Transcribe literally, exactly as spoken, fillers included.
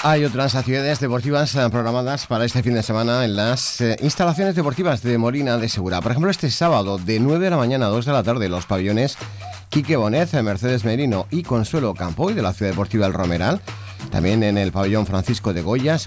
Hay otras actividades deportivas eh, programadas para este fin de semana en las eh, instalaciones deportivas de Molina de Segura. Por ejemplo, este sábado de nueve de la mañana a dos de la tarde, los pabellones Quique Bonet, Mercedes Merino y Consuelo Campoy de la Ciudad Deportiva El Romeral. También en el pabellón Francisco de Goya